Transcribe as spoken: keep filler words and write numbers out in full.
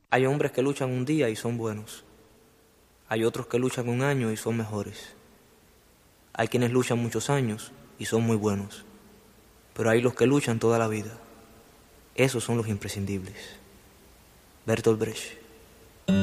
Hay hombres que luchan un día y son buenos. Hay otros que luchan un año y son mejores. Hay quienes luchan muchos años y son muy buenos. Pero hay los que luchan toda la vida. Esos son los imprescindibles. Bertolt Brecht.